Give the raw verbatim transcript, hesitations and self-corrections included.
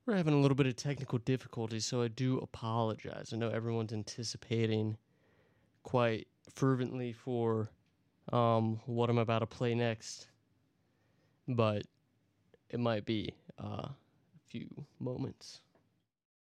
We're having a little bit of technical difficulty, so I do apologize. I know everyone's anticipating quite fervently for um, what I'm about to play next, but it might be uh, a few moments.